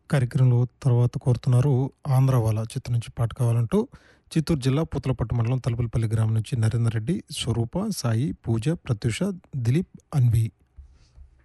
కార్యక్రమంలో తర్వాత కోరుతున్నారు 'ఆంధ్రవాల' చిత్రం నుంచి పాట కావాలంటూ చిత్తూరు జిల్లా పూతలపట్టు మండలం తలుపులపల్లి గ్రామం నుంచి నరేందర్ రెడ్డి, స్వరూప, సాయి, పూజ, ప్రత్యూష, దిలీప్, అన్వి.